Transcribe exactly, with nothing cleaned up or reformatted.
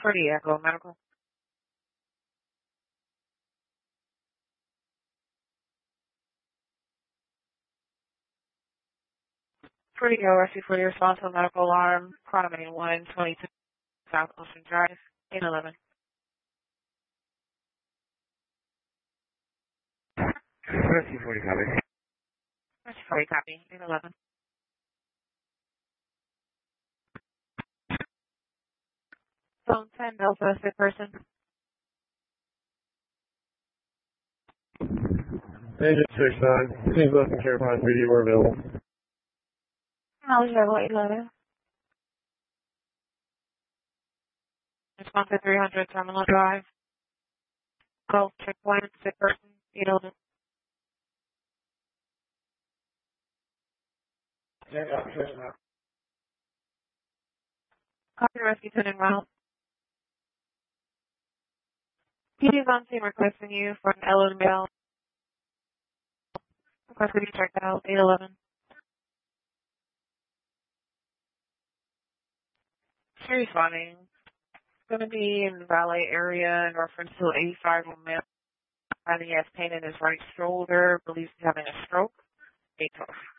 For the Echo Medical. For the O R C for the responsible medical alarm, Chronomain one twenty-two South Ocean Drive, eight eleven. Rescue forty copy. That's forty copy, eight eleven. Phone ten Delta, sick person. Agent six nine. Please listen care upon three D were available. Knowledge level eight eleven. Response to three hundred Terminal Drive. Gulf checkpoint, sick person, eight eleven. Yeah, yeah, six nine. Copy rescue ten en route. P D is on scene requesting you for an L and Bell. Request to be checked out, eight eleven. She's responding. It's going to be in the valet area in reference to eighty-five year old male. Finding he has pain in his right shoulder, believes he's having a stroke. eight twelve.